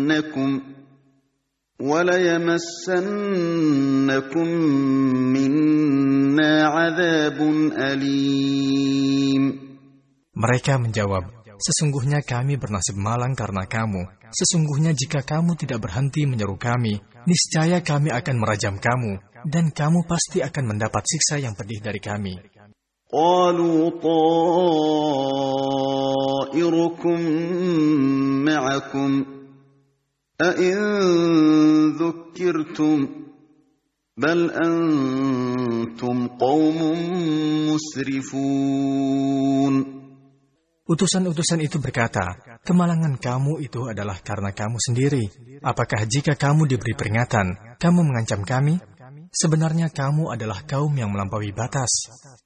وَلَيَمَسَّنَّكُم مِّنَّا عَذَابٌ أَلِيمٌ. Mereka menjawab, sesungguhnya kami bernasib malang karena kamu. Sesungguhnya jika kamu tidak berhenti menyeru kami, niscaya kami akan merajam kamu, dan kamu pasti akan mendapat siksa yang pedih dari kami. قَالُوا طَائِرُكُم مَّعَكُمْ أَإِن ذُكِّرْتُمْ بَلْ أَنتُمْ قَوْمٌ مُسْرِفُونَ. Utusan-utusan itu berkata, kemalangan kamu itu adalah karena kamu sendiri. Apakah jika kamu diberi peringatan, kamu mengancam kami? Sebenarnya kamu adalah kaum yang melampaui batas.